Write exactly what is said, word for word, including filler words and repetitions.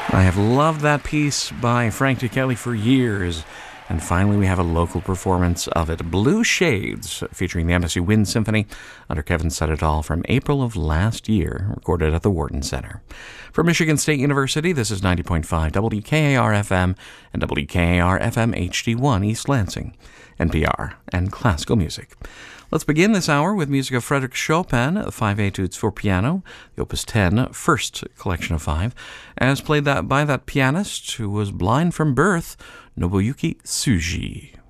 I have loved that piece by Frank DeKelly for years, and finally we have a local performance of it. Blue Shades, featuring the Embassy Wind Symphony under Kevin Sedadal from April of last year, recorded at the Wharton Center. From Michigan State University, this is ninety point five W K A R F M and W K A R F M H D one East Lansing, N P R, and classical music. Let's begin this hour with music of Frédéric Chopin, Five Etudes for Piano, the Opus ten, first collection of five, as played that by that pianist who was blind from birth, Nobuyuki Tsuji.